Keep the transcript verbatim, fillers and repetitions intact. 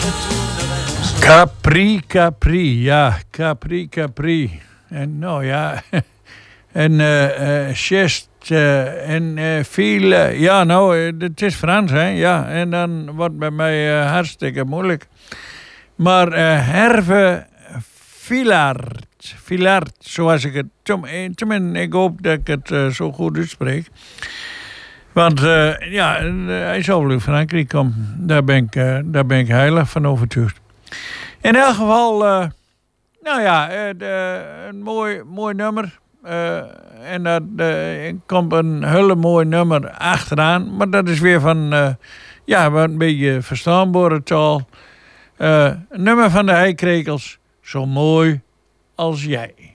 Capri, Capri, ja, Capri, Capri. En nou ja, en uh, uh, chest uh, en uh, veel, uh, ja nou, uh, het is Frans hè, ja. En dan wordt bij mij uh, hartstikke moeilijk. Maar uh, Herve Villard, Villard, zoals ik het, tenminste ik hoop dat ik het uh, zo goed uitspreek. Want uh, ja, uh, hij zal wel in Frankrijk komen, daar ben ik, uh, daar ben ik heilig van overtuigd. In elk geval, uh, nou ja, uh, de, een mooi, mooi nummer. Uh, en er uh, komt een hele mooi nummer achteraan. Maar dat is weer van, uh, ja, wat een beetje verstaanbare taal. Uh, een nummer van de Heikrekels. Zo mooi als jij.